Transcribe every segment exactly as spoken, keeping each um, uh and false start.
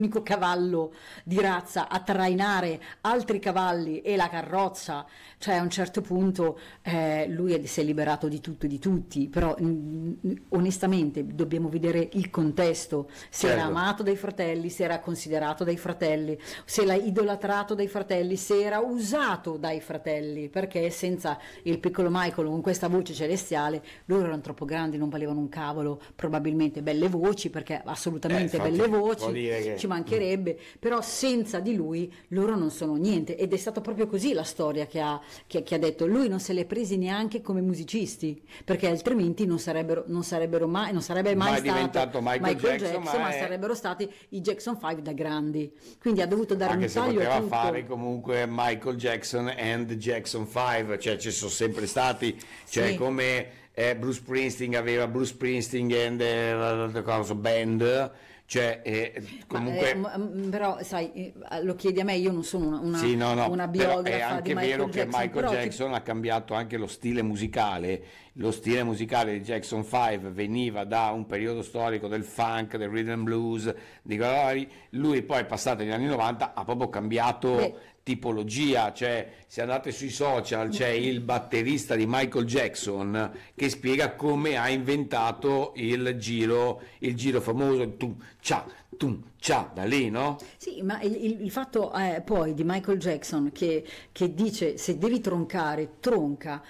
l'unico cavallo di razza a trainare altri cavalli e la carrozza, cioè a un certo punto eh, lui è- si è liberato di tutto e di tutti, però mm, onestamente dobbiamo vedere il contesto, se era Certo. amato dai fratelli, se era considerato dai fratelli, se era idolatrato dai fratelli, se era usato dai fratelli, perché senza il piccolo Michael con questa voce celestiale loro erano troppo grandi, non valevano un cavolo, probabilmente belle voci, perché assolutamente Eh, infatti, belle vuol voci, dire che- ci mancherebbe, però senza di lui loro non sono niente, ed è stato proprio così la storia che ha, che, che ha detto, lui non se li è presi neanche come musicisti, perché altrimenti non sarebbero, non sarebbero mai, non sarebbe mai, Mai stato diventato Michael Jackson, ma ma, è- sarebbero stati i Jackson cinque da grandi, quindi ha dovuto dare Anche un se taglio a poteva tutto. fare comunque Michael Jackson and Jackson cinque, cioè ci sono sempre stati, cioè Sì. come eh, Bruce Springsteen aveva Bruce Springsteen and eh, la- la cosa, band, cioè eh, Ma, comunque... eh, m- m- però sai, eh, lo chiedi a me, io non sono una, una, Sì, no, no, una però biografa è anche di Michael vero che Jackson, Michael però ti- Jackson ha cambiato anche lo stile musicale. Lo stile musicale di Jackson cinque veniva da un periodo storico del funk, del rhythm and blues, di quella- lui poi passato negli anni novanta ha proprio cambiato Beh. tipologia, cioè se andate sui social c'è il batterista di Michael Jackson che spiega come ha inventato il giro, il giro famoso tum cia tum cia, da lì, no? Sì, ma il, il- il fatto eh, poi di Michael Jackson che, che dice se devi troncare, tronca,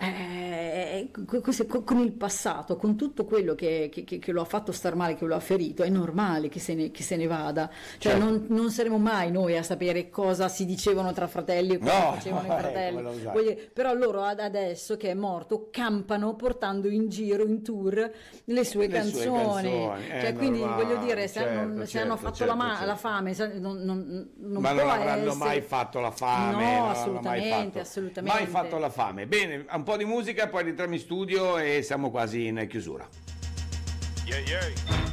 eh, co- co- co- con il passato, con tutto quello che, che- che- che lo ha fatto star male, che lo ha ferito, è normale che se ne, che se ne vada. Cioè Certo. non, non saremo mai noi a sapere cosa si dicevano tra fratelli e cosa No, facevano eh, i fratelli. come lo sai. Voglio dire, però loro ad- adesso che è morto campano portando in giro, in tour, le sue Le sue canzoni. canzoni, è Cioè, quindi normale, voglio dire, se, certo, hanno, se certo, hanno fatto certo, la, ma- certo. la fame, se- non, non, non Ma può non avranno essere- mai fatto la fame, No, non avranno mai assolutamente, fatto, assolutamente. mai fatto la fame. Bene, un po' di musica, poi rientriamo in studio e siamo quasi in chiusura. Yeah, yeah.